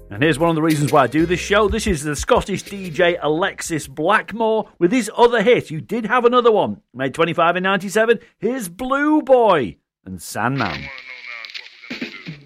And here's one of the reasons why I do this show. This is the Scottish DJ Alexis Blackmore with his other hit. You did have another one, made 25 in 97. Here's Blue Boy and Sandman.